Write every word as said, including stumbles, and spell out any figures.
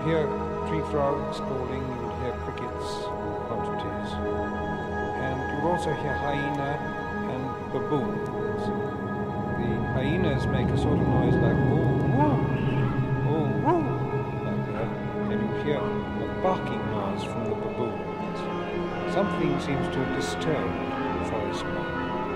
hear tree frogs calling, you would hear crickets in quantities, and you would also hear hyena and baboons. The hyenas make a sort of noise like woo, woo, woo, woo, like that, and you hear a barking noise from the baboons. Something seems to have disturbed the forest.